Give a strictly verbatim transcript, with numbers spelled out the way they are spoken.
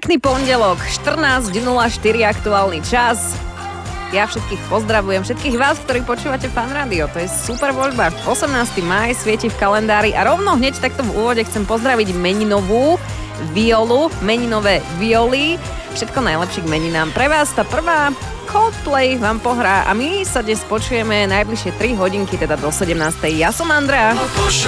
Pekný pondelok, štrnásť nula štyri aktuálny čas. Ja všetkých pozdravujem, všetkých vás, ktorí počúvate Fan Rádio. To je super voľba. osemnásteho mája svieti v kalendári a rovno hneď takto v úvode chcem pozdraviť meninovú Violu, meninové Violy. Všetko najlepšie k meninám. Pre vás tá prvá Coldplay vám pohrá a my sa dnes počujeme najbližšie tri hodinky, teda do sedemnástej. Ja som Andrea.